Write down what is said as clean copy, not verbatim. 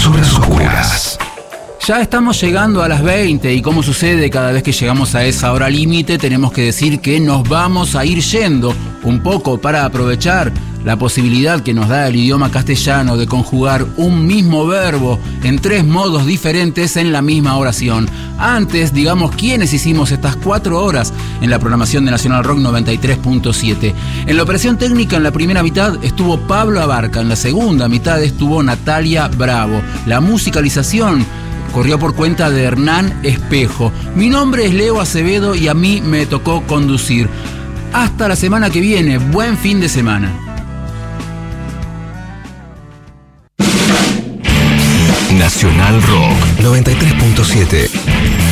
Las horas oscuras. Ya estamos llegando a las 20 y como sucede cada vez que llegamos a esa hora límite, tenemos que decir que nos vamos a ir yendo un poco para aprovechar la posibilidad que nos da el idioma castellano de conjugar un mismo verbo en 3 modos diferentes en la misma oración. Antes, digamos quiénes hicimos estas 4 horas en la programación de Nacional Rock 93.7. En la operación técnica en la primera mitad estuvo Pablo Abarca, en la segunda mitad estuvo Natalia Bravo. La musicalización corrió por cuenta de Hernán Espejo. Mi nombre es Leo Acevedo y a mí me tocó conducir. Hasta la semana que viene. Buen fin de semana. Nacional Rock 93.7.